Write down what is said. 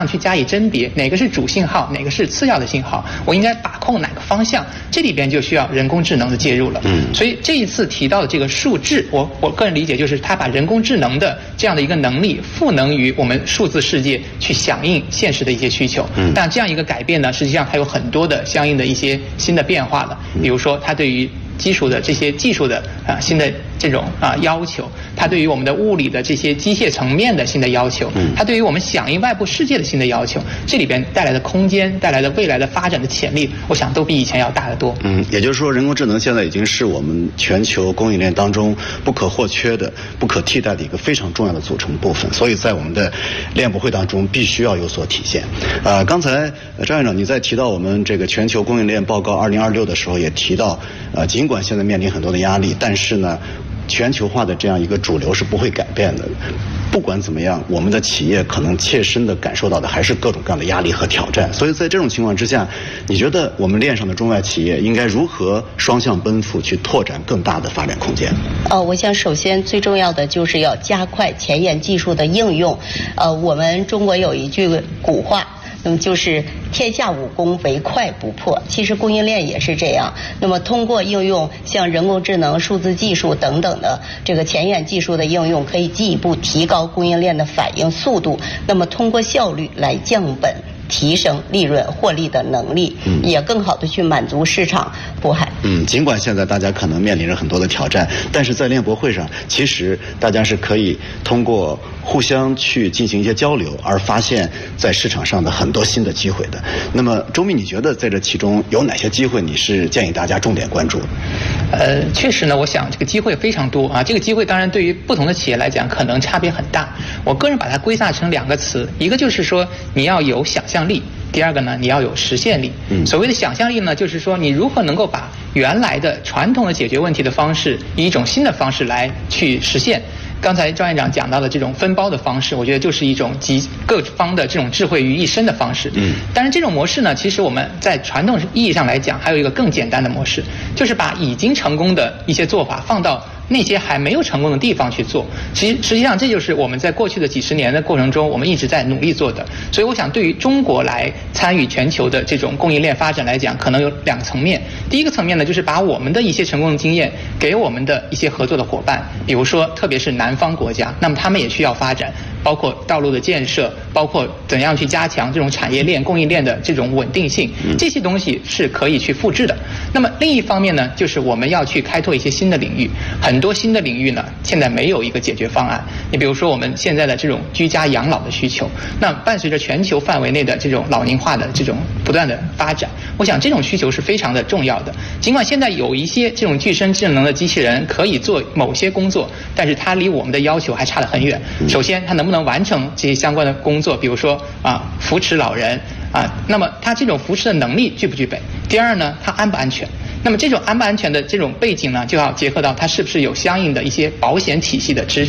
去加以甄别，哪个是主信号，哪个是次要的信号，我应该把控哪个方向，这里边就需要人工智能的介入了。所以这一次提到的这个数智，我个人理解就是它把人工智能的这样的一个能力赋能于我们数字世界去响应现实的一些需求。但这样一个改变呢，实际上它有很多的相应的一些新的变化了，比如说它对于基础的这些技术的新的这种要求，它对于我们的物理的这些机械层面的新的要求，它对于我们响应外部世界的新的要求，这里边带来的空间、带来的未来的发展的潜力，我想都比以前要大得多。 也就是说，人工智能现在已经是我们全球供应链当中不可或缺的、不可替代的一个非常重要的组成部分，所以在我们的链博会当中必须要有所体现。刚才张院长你在提到我们这个全球供应链报告2026的时候，也提到，尽管现在面临很多的压力，但是呢，全球化的这样一个主流是不会改变的。不管怎么样，我们的企业可能切身的感受到的还是各种各样的压力和挑战。所以在这种情况之下，你觉得我们链上的中外企业应该如何双向奔赴，去拓展更大的发展空间？ 我想首先最重要的就是要加快前沿技术的应用。我们中国有一句古话，那么就是天下武功唯快不破，其实供应链也是这样。那么通过应用像人工智能、数字技术等等的这个前沿技术的应用，可以进一步提高供应链的反应速度，那么通过效率来降本，提升利润获利的能力，也更好的去满足市场迫害。 尽管现在大家可能面临着很多的挑战，但是在链博会上，其实大家是可以通过互相去进行一些交流，而发现在市场上的很多新的机会的。那么周密，你觉得在这其中有哪些机会你是建议大家重点关注？ 确实呢，我想这个机会非常多啊。这个机会当然对于不同的企业来讲可能差别很大。我个人把它归纳成2个词，一个就是说你要有想象力，第二个呢你要有实现力。所谓的想象力呢，就是说你如何能够把原来的传统的解决问题的方式以一种新的方式来去实现。刚才赵院长讲到的这种分包的方式，我觉得就是一种集各方的这种智慧于一身的方式。但是这种模式呢，其实我们在传统意义上来讲，还有一个更简单的模式，就是把已经成功的一些做法放到那些还没有成功的地方去做。实际上这就是我们在过去的几十年的过程中，我们一直在努力做的。所以我想对于中国来参与全球的这种供应链发展来讲，可能有2个层面。第一个层面呢，就是把我们的一些成功的经验给我们的一些合作的伙伴，比如说特别是南方国家，那么他们也需要发展，包括道路的建设，包括怎样去加强这种产业链、供应链的这种稳定性，这些东西是可以去复制的。那么另一方面呢，就是我们要去开拓一些新的领域，很多新的领域呢，现在没有一个解决方案。你比如说我们现在的这种居家养老的需求，那伴随着全球范围内的这种老龄化的这种不断的发展，我想这种需求是非常的重要的。尽管现在有一些这种具身智能的机器人可以做某些工作，但是它离我们的要求还差得很远。首先它能不能完成这些相关的工作，比如说扶持老人那么它这种扶持的能力具不具备？第二呢，它安不安全？那么这种安不安全的这种背景呢，就要结合到它是不是有相应的一些保险体系的支